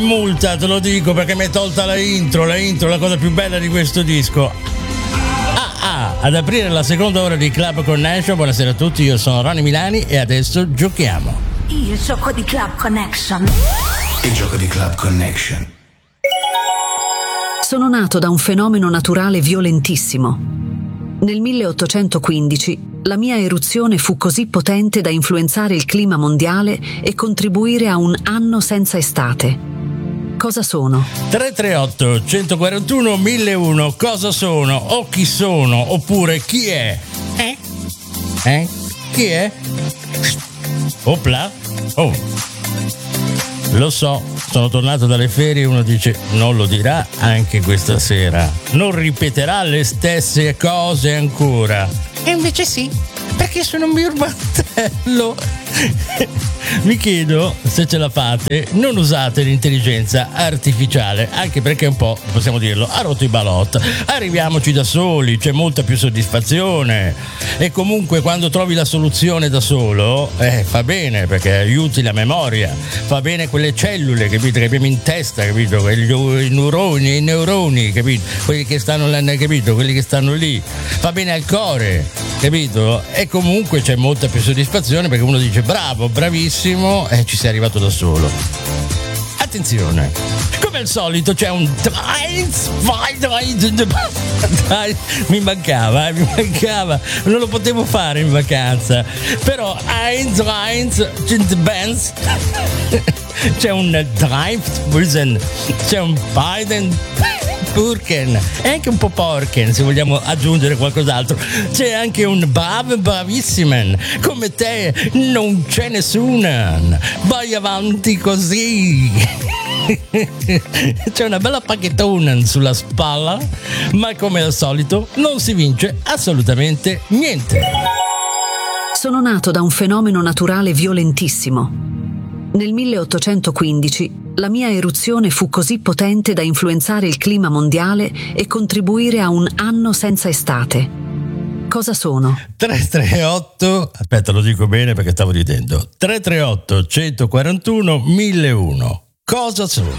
Multa, te lo dico perché mi è tolta la intro, la cosa più bella di questo disco. Ad aprire la seconda ora di Club Connection. Buonasera a tutti, io sono Ronny Milani e adesso giochiamo. Il gioco di Club Connection. Il gioco di Club Connection. Sono nato da un fenomeno naturale violentissimo. Nel 1815 la mia eruzione fu così potente da influenzare il clima mondiale e contribuire a un anno senza estate. Cosa sono? 338 141 1001. Cosa sono? O chi sono? Oppure chi è? Chi è? Opla? Oh, lo so, sono tornato dalle ferie. Uno dice non lo dirà anche questa sera, non ripeterà le stesse cose ancora. E invece sì, perché sono un birbantello. Mi chiedo se ce la fate, non usate l'intelligenza artificiale, anche perché un po', possiamo dirlo, ha rotto i balot. Arriviamoci da soli, c'è molta più soddisfazione e comunque quando trovi la soluzione da solo fa bene, perché aiuti la memoria, fa bene quelle cellule, capito, che abbiamo in testa, capito, i neuroni, capito, quelli che stanno là, capito, quelli che stanno lì, fa bene al cuore, capito, e comunque c'è molta più soddisfazione perché uno dice bravo, bravissimo, ci sei arrivato da solo. Attenzione, come al solito c'è un mi mancava, non lo potevo fare in vacanza, però c'è un c'è un Biden Burken e anche un po' Porken, se vogliamo aggiungere qualcos'altro. C'è anche un bravissimen, come te non c'è nessuna, vai avanti così. C'è una bella pacchettona sulla spalla, ma come al solito non si vince assolutamente niente. Sono nato da un fenomeno naturale violentissimo. Nel 1815 la mia eruzione fu così potente da influenzare il clima mondiale e contribuire a un anno senza estate. Cosa sono? 338, aspetta, lo dico bene perché stavo ridendo. 338 141 1001. Cosa sono?